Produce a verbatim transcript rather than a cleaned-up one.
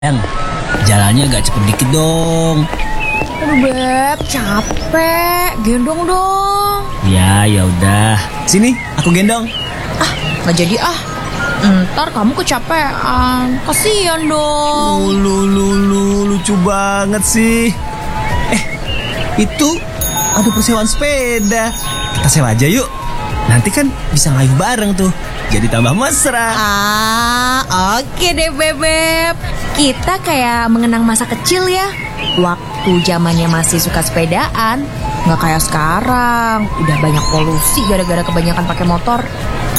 Yang jalannya agak cepet dikit dong. Aduh Beb, capek. Gendong dong. Ya, ya udah. Sini, aku gendong. Ah, nggak jadi ah. Ntar kamu kecapean. Kasian dong. Lu, lu, lu, lucu banget sih. Eh, itu ada persewaan sepeda. Kita sewa aja yuk. Nanti kan bisa ngayuh bareng tuh. Jadi tambah mesra. Ah, oke deh Bebep. Kita kayak mengenang masa kecil ya. Waktu zamannya masih suka sepedaan. Nggak kayak sekarang. Udah banyak polusi gara-gara kebanyakan pakai motor.